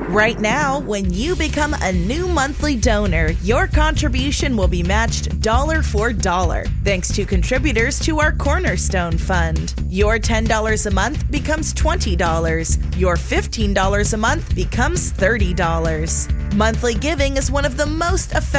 Right now, when you become a new monthly donor, your contribution will be matched dollar for dollar, thanks to contributors to our Cornerstone Fund. Your $10 a month becomes $20. Your $15 a month becomes $30. Monthly giving is one of the most effective